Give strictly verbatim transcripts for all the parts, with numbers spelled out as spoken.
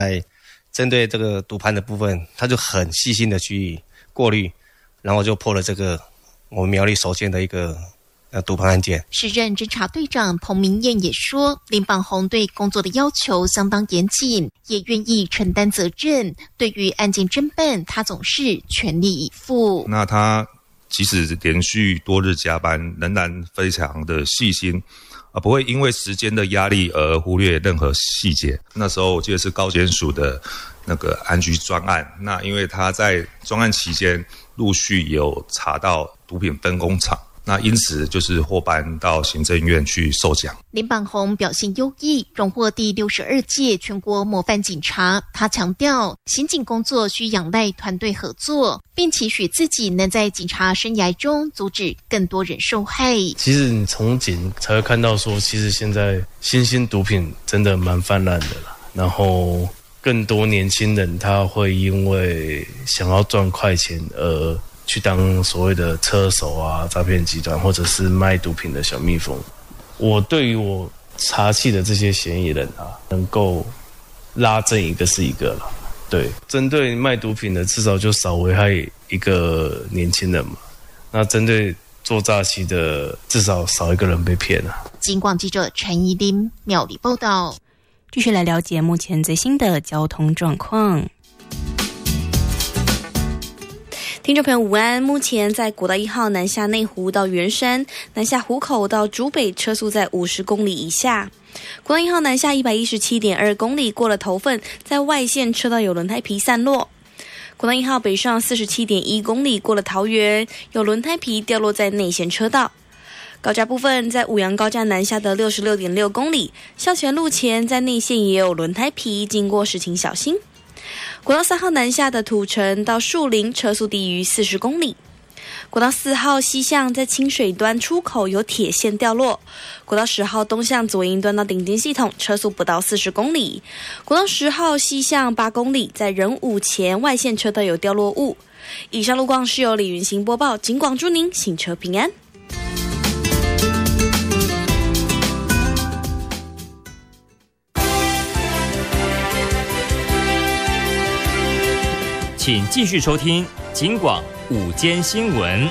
在针对这个赌盘的部分，他就很细心的去过滤，然后就破了这个我们苗栗首件的一个呃赌盘案件。 时任侦查队长彭明燕也说，林榜宏对工作的要求相当严谨，也愿意承担责任。对于案件侦办，他总是全力以赴。 那他即使连续多日加班，仍然非常的细心，啊，不会因为时间的压力而忽略任何细节。那时候我记得是高检署的那个安居专案，那因为他在专案期间陆续有查到毒品分工厂，那因此就是获颁到行政院去受奖。 林榜宏表现优异，荣获第六十二届全国模范警察。他强调，刑警工作需仰赖团队合作，并期许自己能在警察生涯中阻止更多人受害。 其实你从警才会看到说，其实现在新兴毒品真的蛮泛滥的啦，然后更多年轻人他会因为想要赚快钱而去当所谓的车手啊、诈骗集团，或者是卖毒品的小蜜蜂。我对于我查缉的这些嫌疑人啊，能够拉正一个是一个了。对，针对卖毒品的，至少就少危害一个年轻人嘛。那针对做诈欺的，至少少一个人被骗啊。 警广记者陈怡琳苗栗报道。 继续来了解目前最新的交通状况。听众朋友午安，目前在国道一号南下内湖到圆山，南下湖口到竹北车速在五十公里以下。国道一号南下一百一十七点二公里，过了头份，在外线车道有轮胎皮散落。国道一号北上四十七点一公里，过了桃园，有轮胎皮掉落在内线车道。高架部分，在五杨高架南下的六十六点六公里，校前路前在内线也有轮胎皮，经过时请小心。国道三号南下的土城到树林，车速低于四十公里。国道四号西向在清水端出口有铁线掉落。国道十号东向左营端到顶尖系统，车速不到四十公里。国道十号西向八公里，在仁武前外线车道有掉落物。以上路况是由李云行播报，警广祝您行车平安。 请继续收听警广午间新闻。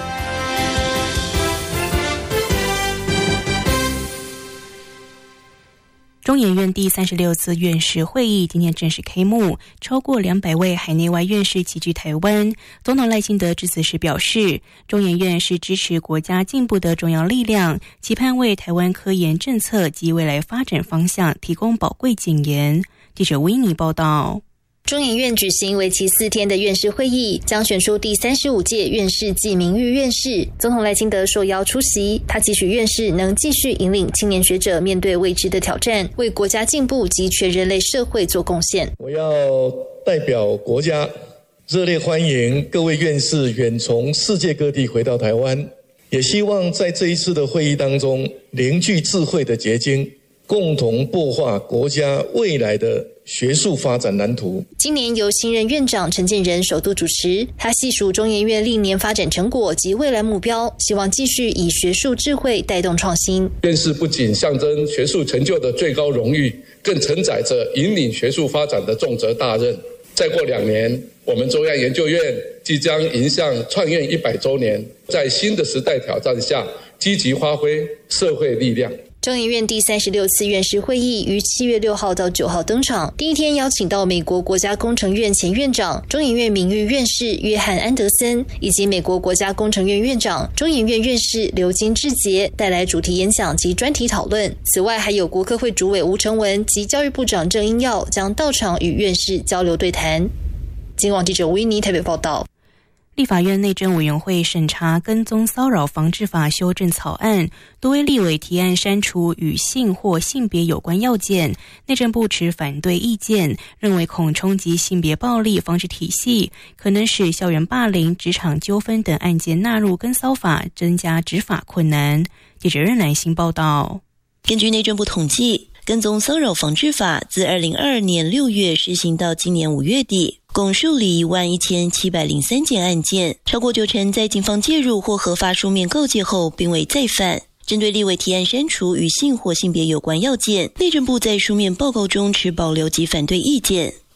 中研院第三十六次院士会议今天正式开幕，超过两百位海内外院士齐聚台湾。总统赖清德致辞时表示，中研院是支持国家进步的重要力量，期盼为台湾科研政策及未来发展方向提供宝贵建言。记者维尼报道。 中研院举行为期四天的院士会议，将选出第三十五届院士暨名誉院士。总统赖清德受邀出席，他期许院士能继续引领青年学者面对未知的挑战，为国家进步及全人类社会做贡献。 我要代表国家热烈欢迎各位院士远从世界各地回到台湾，也希望在这一次的会议当中凝聚智慧的结晶，共同擘画国家未来的学术发展蓝图。 今年由新任院长陈建仁首度主持，他细数中研院历年发展成果及未来目标，希望继续以学术智慧带动创新。 院士不仅象征学术成就的最高荣誉，更承载着引领学术发展的重责大任。再过两年，我们中央研究院即将迎向创院一百周年，在新的时代挑战下，积极发挥社会力量。 中研院第三十六次院士会议于七月六号到九号登场。第一天邀请到美国国家工程院前院长、中研院名誉院士约翰安德森，以及美国国家工程院院长、中研院院士刘金志杰带来主题演讲及专题讨论。此外，还有国科会主委吴成文及教育部长郑英耀将到场与院士交流对谈。警广记者吴依妮台北报道。 立法院内政委员会审查跟踪骚扰防治法修正草案，多位立委提案删除与性或性别有关要件，内政部持反对意见，认为恐冲击性别暴力防治体系，可能使校园霸凌、职场纠纷等案件纳入跟骚法，增加执法困难。记者任乃馨报道。 根据内政部统计，跟踪骚扰防治法自二零二二年六月施行到今年五月底，共受理一万一千七百零三件案件，超过九成在警方介入或核发书面告诫后并未再犯。针对立委提案删除与性或性别有关要件，内政部在书面报告中持保留及反对意见。